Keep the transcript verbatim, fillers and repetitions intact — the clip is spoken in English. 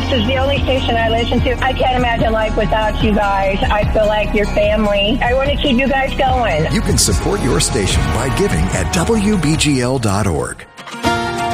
This is the only station I listen to. I can't imagine life without you guys. I feel like your family. I want to keep you guys going. You can support your station by giving at W B G L dot org.